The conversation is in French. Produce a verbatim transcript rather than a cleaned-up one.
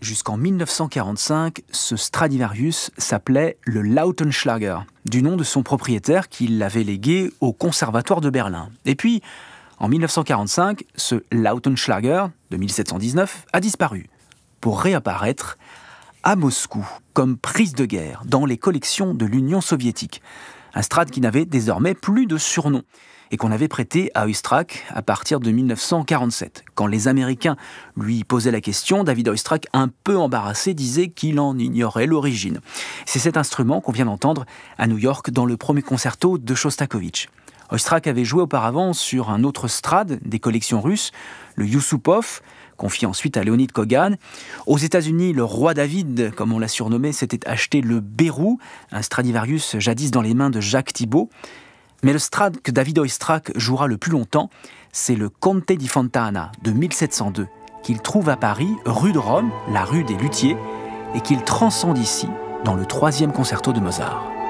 jusqu'en mille neuf cent quarante-cinq, ce Stradivarius s'appelait le Lautenschlager, du nom de son propriétaire qui l'avait légué au Conservatoire de Berlin. Et puis, en mille neuf cent quarante-cinq, ce Lautenschlager de mille sept cent dix-neuf a disparu, pour réapparaître à Moscou, comme prise de guerre dans les collections de l'Union soviétique. Un Strad qui n'avait désormais plus de surnom et qu'on avait prêté à Oistrakh à partir de mille neuf cent quarante-sept. Quand les Américains lui posaient la question, David Oistrakh, un peu embarrassé, disait qu'il en ignorait l'origine. C'est cet instrument qu'on vient d'entendre à New York dans le premier concerto de Shostakovich. Oistrakh avait joué auparavant sur un autre Strad des collections russes, le Yusupov, confié ensuite à Leonid Kogan. Aux États-Unis, le roi David, comme on l'a surnommé, s'était acheté le Bérou, un Stradivarius jadis dans les mains de Jacques Thibault. Mais le Strad que David Oistrakh jouera le plus longtemps, c'est le Conte di Fontana de mille sept cent deux, qu'il trouve à Paris, rue de Rome, la rue des Luthiers, et qu'il transcende ici dans le troisième concerto de Mozart.